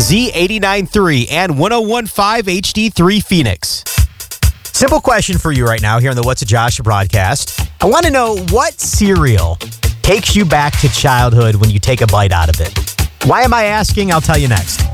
Z89.3 and 101.5 HD3 Phoenix. Simple question for you right now here on the What's a Josh broadcast. I want to know what cereal takes you back to childhood when you take a bite out of it. Why am I asking? I'll tell you next.